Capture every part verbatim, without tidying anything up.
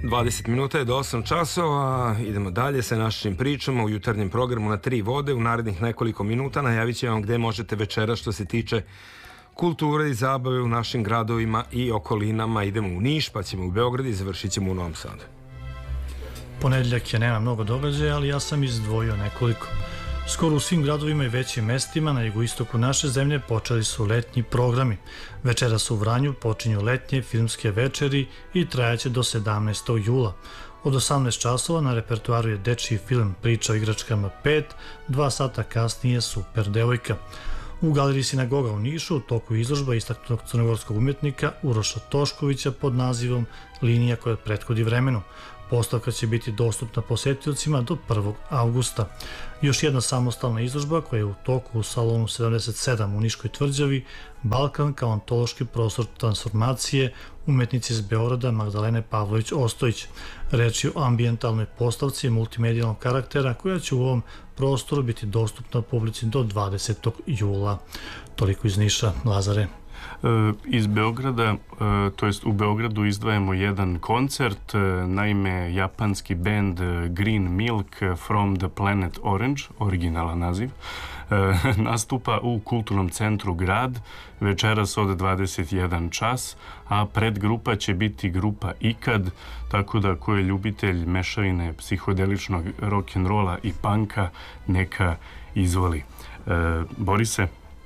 dvadeset minuta je do osam časova, idemo dalje sa našim pričama u jutarnjem programu Na tri vode. U narednih nekoliko minuta najavit ćemo vam gde možete večera što se tiče kulture i zabave u našim gradovima i okolinama. Idemo u Niš, pa ćemo u Beograd i završit ćemo u Novom Sadu. Ponedeljak je, nema mnogo događaja, ali ja sam izdvojio nekoliko. Skoro u svim gradovima i većim mestima na jugoistoku naše zemlje počeli su letnji programi. Večeras u Vranju počinju letnje filmske večeri i trajaće do sedamnaestog jula. Od osamnaest časova na repertoaru je dečiji film Priča o igračkama pet, dva sata kasnije Super devojka. U galeriji Sinagoga u Nišu u toku izložba istaknutog crnogorskog umetnika Uroša Toškovića pod nazivom Linija koja prethodi vremenu. Postavka će biti dostupna posetiocima do prvog avgusta. Još jedna samostalna izložba koja je u toku u salonu sedamdeset sedam u Niškoj tvrđavi, Balkan kao ontološki prostor transformacije, umetnici iz Beograda Magdalene Pavlović-Ostojić. Reč je o ambijentalnoj postavci multimedijalnog karaktera koja će u ovom prostoru biti dostupna publici do dvadesetog jula. Toliko iz Niša. Lazare. Iz Beograda, to jest u Beogradu izdvajamo jedan koncert, naime japanski band Green Milk from the Planet Orange, originalan naziv, nastupa u Kulturnom centru Grad večeras od dvadeset jedan čas, a predgrupa će biti grupa Ikad, tako da ko je ljubitelj mešavine psihodeličnog rock'n'rolla i panka neka izvoli. Borise?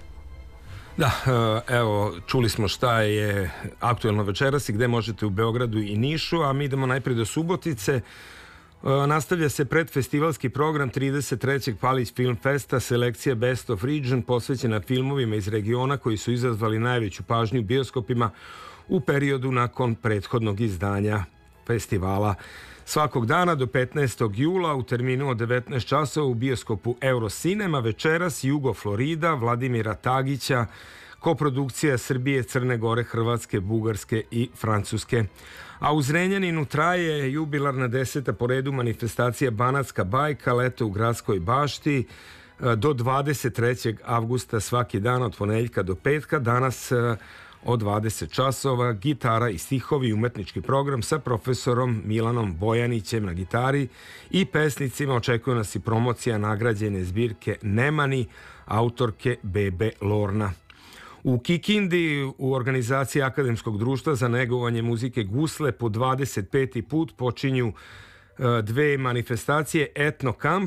Da, evo, čuli smo šta je aktuelno večeras i gde možete u Beogradu i Nišu, a mi idemo najprije do Subotice. Nastavlja se predfestivalski program trideset trećeg Palić Film Festa, selekcija Best of Region posvećena filmovima iz regiona koji su izazvali najveću pažnju u bioskopima u periodu nakon prethodnog izdanja festivala. Svakog dana do petnaestog jula u terminu od devetnaest časova u bioskopu Eurocinema, večeras Jugo Florida Vladimira Tagića, koprodukcija Srbije, Crne Gore, Hrvatske, Bugarske i Francuske. A u Zrenjaninu traje jubilarna deseta po redu manifestacija Banatska bajka, leto u gradskoj bašti do dvadeset trećeg avgusta svaki dan od ponedeljka do petka. Danas od dvadeset časova gitara i stihovi i umetnički program sa profesorom Milanom Bojanićem na gitari i pesnicima. Očekuje nas i promocija nagrađene zbirke Nemani autorke Bebe Lorna. U Kikindi u organizaciji Akademskog društva za negovanje muzike Gusle po dvadeset peti put počinju dve manifestacije, Etno kamp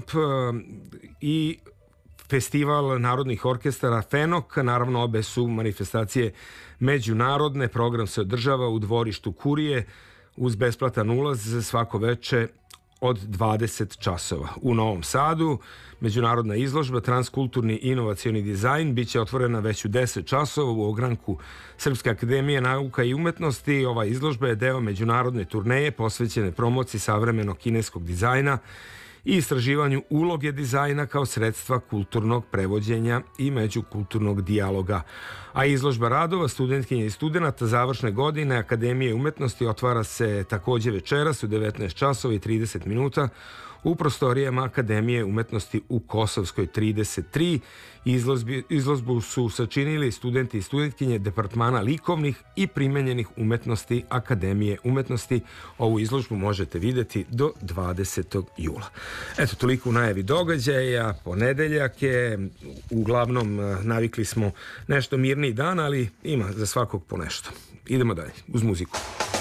i Festival narodnih orkestara Fenok. Naravno, obe su manifestacije međunarodne. Program se održava u dvorištu Kurije uz besplatan ulaz svako veče od dvadeset časova. U Novom Sadu međunarodna izložba Transkulturni inovacioni dizajn biće otvorena već u deset časova u ogranku Srpske akademije nauka i umetnosti. Ova izložba je deo međunarodne turneje posvećene promociji savremenog kineskog dizajna i istraživanju uloge dizajna kao sredstva kulturnog prevođenja i međukulturnog dijaloga. A izložba radova studentkinja i studenta završne godine Akademije umetnosti otvara se takođe večeras u devetnaest časova i trideset minuta u prostorijama Akademije umetnosti u Kosovskoj trideset tri. Izložbi, izložbu su sačinili studenti i studentkinje Departmana likovnih i primenjenih umetnosti Akademije umetnosti. Ovu izložbu možete videti do dvadesetog jula. Eto, toliko u najavi događaja. Ponedeljak je, uglavnom navikli smo nešto mirniji dan, ali ima za svakog po nešto. Idemo dalje, uz muziku.